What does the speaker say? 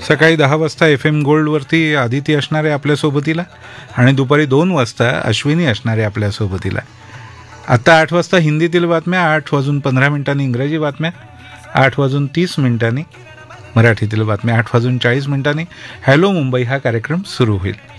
सकाळी 10 वाजता FM गोल्डवरती आदिती असणार आहे आपल्या सोबतीला आणि दुपारी 2 वाजता अश्विनी असणार आहे आपल्या सोबतीला. आता 8 वाजता हिंदीतील बातम्या, 8:15 इंग्रजी बातम्या, 8:30 मराठीतील बातम्या, 8:40 हॅलो मुंबई हा कार्यक्रम सुरू होईल.